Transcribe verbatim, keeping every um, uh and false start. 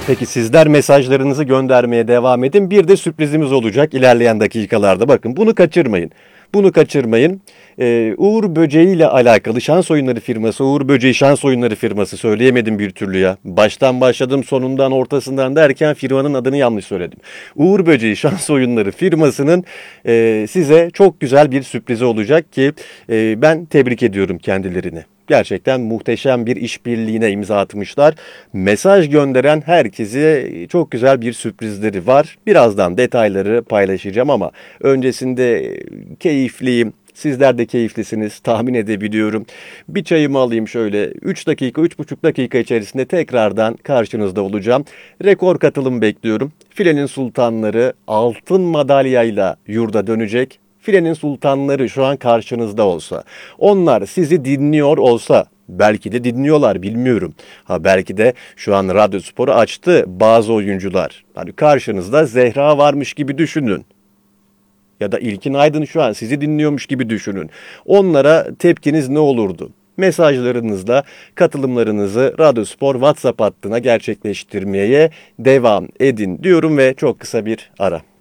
Peki sizler mesajlarınızı göndermeye devam edin. Bir de sürprizimiz olacak ilerleyen dakikalarda. Bakın bunu kaçırmayın. Bunu kaçırmayın. Ee, Uğur Böceği ile alakalı şans oyunları firması, Uğur Böceği şans oyunları firması söyleyemedim bir türlü ya. Baştan başladım sonundan ortasından derken firmanın adını yanlış söyledim. Uğur Böceği şans oyunları firmasının e, size çok güzel bir sürprizi olacak ki e, ben tebrik ediyorum kendilerini. Gerçekten muhteşem bir işbirliğine imza atmışlar. Mesaj gönderen herkese çok güzel bir sürprizleri var. Birazdan detayları paylaşacağım ama öncesinde keyifliyim. Sizler de keyiflisiniz tahmin edebiliyorum. Bir çayımı alayım şöyle. üç dakika, üç buçuk dakika içerisinde tekrardan karşınızda olacağım. Rekor katılım bekliyorum. Filenin sultanları altın madalyayla yurda dönecek. Filenin sultanları şu an karşınızda olsa, onlar sizi dinliyor olsa, belki de dinliyorlar bilmiyorum. Ha belki de şu an Radyo Spor'u açtı bazı oyuncular. Hani karşınızda Zehra varmış gibi düşünün. Ya da İlkin Aydın şu an sizi dinliyormuş gibi düşünün. Onlara tepkiniz ne olurdu? Mesajlarınızla katılımlarınızı Radyo Spor WhatsApp hattına gerçekleştirmeye devam edin diyorum ve çok kısa bir ara.